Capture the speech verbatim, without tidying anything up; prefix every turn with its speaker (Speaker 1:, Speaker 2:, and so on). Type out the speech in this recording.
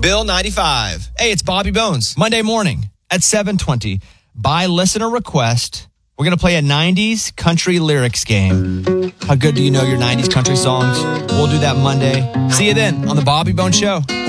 Speaker 1: Bill ninety-five. Hey, it's Bobby Bones. Monday morning at seven twenty. By listener request, we're going to play a nineties country lyrics game. How good do you know your nineties country songs? We'll do that Monday. See you then on the Bobby Bones Show.